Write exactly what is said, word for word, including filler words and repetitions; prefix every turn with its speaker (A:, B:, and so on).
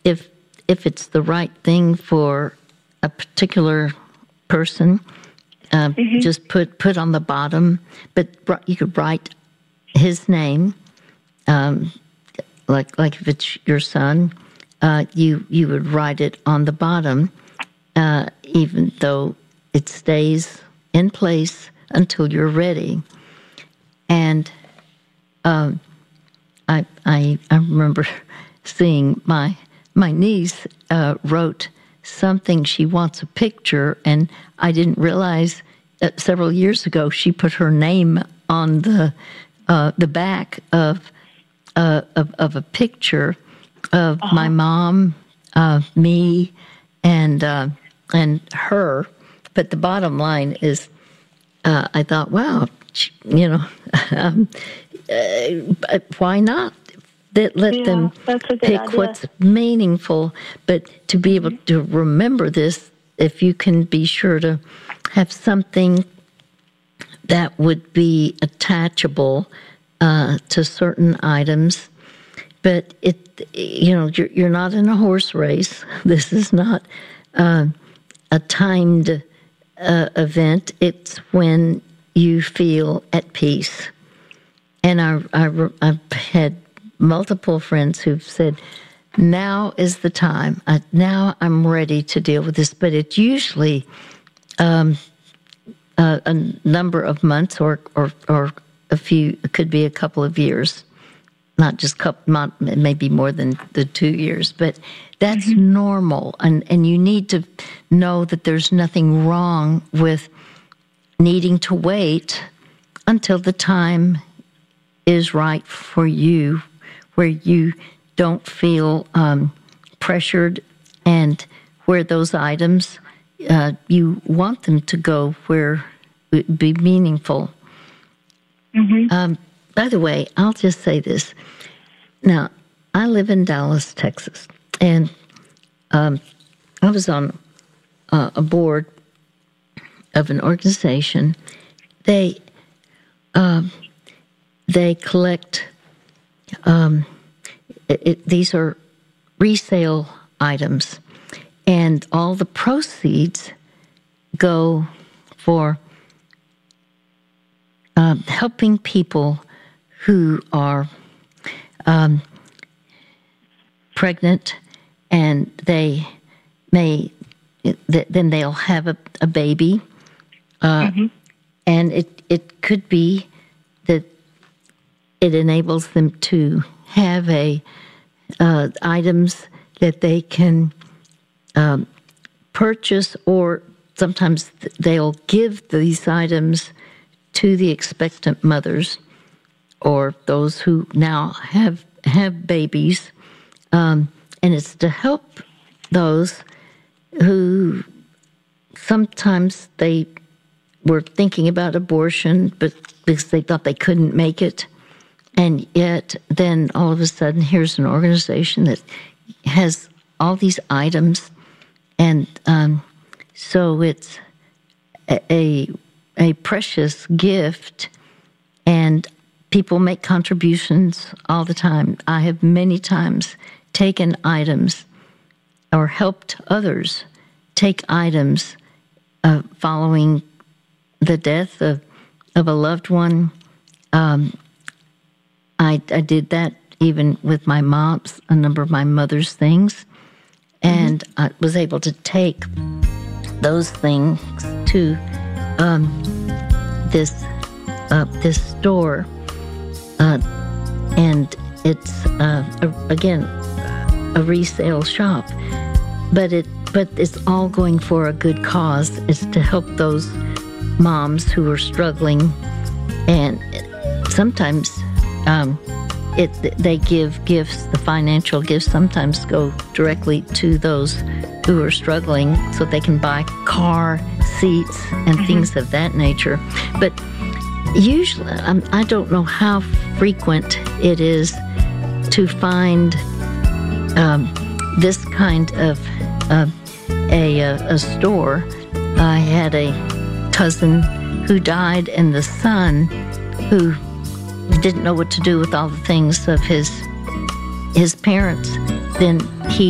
A: if if it's the right thing for a particular person, uh, mm-hmm. just put put on the bottom. But you could write his name, um, like like if it's your son, uh, you you would write it on the bottom, uh, even though it stays in place until you're ready. And um, I I I remember seeing my my niece uh, wrote something. She wants a picture, and I didn't realize that several years ago she put her name on the uh, the back of, uh, of of a picture of uh-huh. my mom, uh, me, and uh, and her. But the bottom line is, uh, I thought, wow, you know, um, uh, why not? That let
B: yeah,
A: them pick
B: idea.
A: What's meaningful, but to be able to remember this, if you can be sure to have something that would be attachable uh, to certain items. But it, you know, you're, you're not in a horse race. This is not uh, a timed uh, event. It's when you feel at peace. And I, I, I've had multiple friends who've said, now is the time. I, now I'm ready to deal with this. But it's usually um, a, a number of months or, or or a few, it could be a couple of years, not just couple, not maybe more than the two years. But that's mm-hmm. normal. And, and you need to know that there's nothing wrong with needing to wait until the time is right for you, where you don't feel um, pressured, and where those items, uh, you want them to go where it would be meaningful. Mm-hmm. Um, by the way, I'll just say this. Now, I live in Dallas, Texas, and um, I was on uh, a board of an organization. They um, they collect. Um, it, it, these are resale items, and all the proceeds go for uh, helping people who are um, pregnant, and they may then they'll have a, a baby, uh, mm-hmm. and it it could be that it enables them to have a uh, items that they can um, purchase, or sometimes they'll give these items to the expectant mothers or those who now have have babies, um, and it's to help those who sometimes they were thinking about abortion, but because they thought they couldn't make it. And yet, then all of a sudden, here's an organization that has all these items, and um, so it's a a precious gift. And people make contributions all the time. I have many times taken items or helped others take items uh, following the death of of a loved one. Um, I, I did that even with my mom's, a number of my mother's things, and mm-hmm. I was able to take those things to um, this uh, this store, uh, and it's uh, a, again a resale shop, but it but it's all going for a good cause. It's to help those moms who are struggling, and sometimes. Um, it they give gifts. The financial gifts sometimes go directly to those who are struggling, so they can buy car seats and mm-hmm. things of that nature. But usually, um, I don't know how frequent it is to find um, this kind of uh, a, a a store. I had a cousin who died, and the son who didn't know what to do with all the things of his his parents. Then he